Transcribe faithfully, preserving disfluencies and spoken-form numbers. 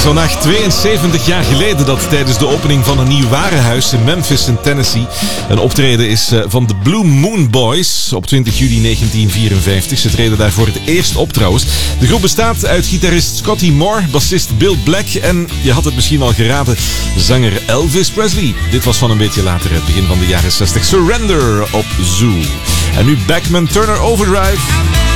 Vandaag tweeënzeventig jaar geleden dat tijdens de opening van een nieuw warenhuis in Memphis in Tennessee een optreden is van de Blue Moon Boys op twintig juli negentien vierenvijftig. Ze treden daar voor het eerst op trouwens. De groep bestaat uit gitarist Scotty Moore, bassist Bill Black en, je had het misschien al geraden, zanger Elvis Presley. Dit was van een beetje later, het begin van de jaren zestig. Surrender op Zoo. En nu Bachman Turner Overdrive.